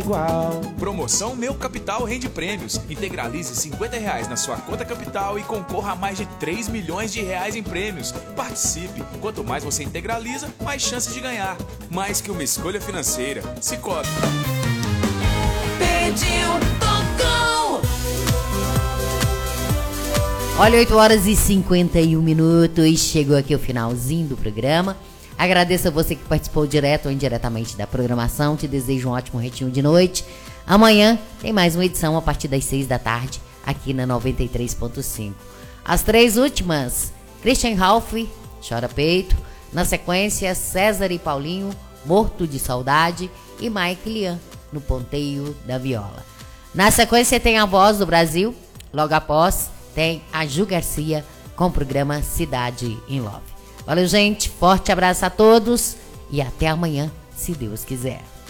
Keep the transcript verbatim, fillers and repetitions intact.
Promoção Meu Capital Rende Prêmios. Integralize cinquenta reais na sua conta capital e concorra a mais de três milhões de reais em prêmios. Participe. Quanto mais você integraliza, mais chances de ganhar. Mais que uma escolha financeira. Sicoob. Pediu, tocou. Olha, oito horas e cinquenta e um minutos. Chegou aqui o finalzinho do programa. Agradeço a você que participou direto ou indiretamente da programação. Te desejo um ótimo retinho de noite. Amanhã tem mais uma edição a partir das seis da tarde, aqui na noventa e três ponto cinco. As três últimas, Christian Ralph, Chora Peito. Na sequência, César e Paulinho, Morto de Saudade. E Mike Lian, no Ponteio da Viola. Na sequência tem a Voz do Brasil. Logo após tem a Ju Garcia com o programa Cidade in Love. Valeu, gente. Forte abraço a todos e até amanhã, se Deus quiser.